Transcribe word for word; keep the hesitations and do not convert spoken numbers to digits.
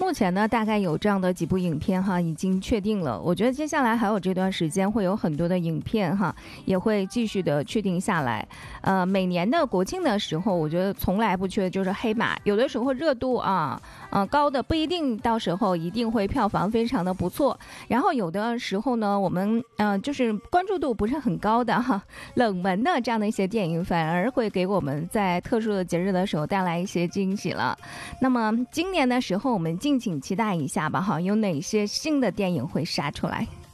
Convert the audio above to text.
目前呢，大概有这样的几部影片哈，已经确定了。我觉得接下来还有这段时间会有很多的影片哈，也会继续的确定下来。呃，每年的国庆的时候，我觉得从来不缺的就是黑马，有的时候热度啊，呃高的不一定到时候一定会票房非常的不错。然后有的时候呢，我们呃就是关注度不是很高的哈，冷门的这样的一些电影，反而会给我们在特殊的节日的时候带来一些惊喜了。那么今年的时候，我们敬请期待一下吧哈，有哪些新的电影会杀出来？